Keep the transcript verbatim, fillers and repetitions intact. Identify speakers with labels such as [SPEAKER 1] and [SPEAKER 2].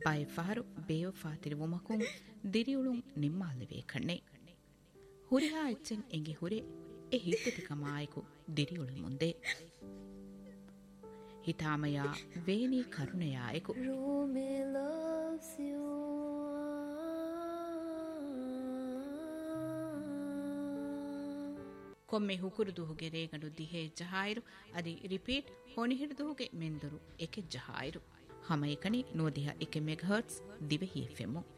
[SPEAKER 1] ಬಾಯಿ ಫಾರು ಬೇವಫಾ ತಿರುವುಮಕುಂ ದಿರಿಯುಳುಂ ನಿಮ್ಮಾಲಿವೆ ಕಣ್ಣೆ ಹುರಿಹಾ ಎಚ್ಚೆನ್ ಎಂಗಿ ಹುರೆ ಎ ಹಿಟ್ಟತಿಕಮಾಯಕು ದಿರಿಯುಳು ಮುಂದೆ ಹಿತಾಮಯ ವೇಣಿ ಕರುಣೆಯಾಯಕು ಕೊಮ್ಮೆ ಹುಕುರುದುಹುಗೆ ರೇಗಂಡು ದಿಹೆ ಜಹಾಯಿರು ಅದಿ ರಿಪೀಟ್ ಹೊಣಿಹಿಡಿದುಹುಗೆ ಮೆಂದರು ಎಕೆ ಜಹಾಯಿರು ಹಮೈಕಣಿ ನೋದಿಹ ಎಕೆ ಮೆಗಾಹರ್ಟ್ಸ್ ದಿವೆ ಹೀಫೆಮು